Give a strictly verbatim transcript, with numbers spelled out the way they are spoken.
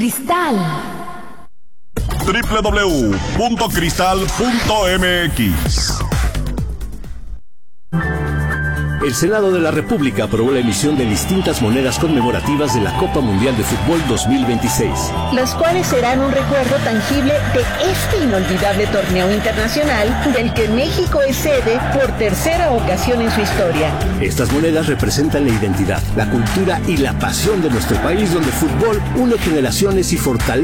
Cristal. doble u doble u doble u punto cristal punto m x. El Senado de la República aprobó la emisión de distintas monedas conmemorativas de la Copa Mundial de Fútbol dos mil veintiséis. Las cuales serán un recuerdo tangible de este inolvidable torneo internacional del que México es sede por tercera ocasión en su historia. Estas monedas representan la identidad, la cultura y la pasión de nuestro país, donde el fútbol une generaciones y fortalece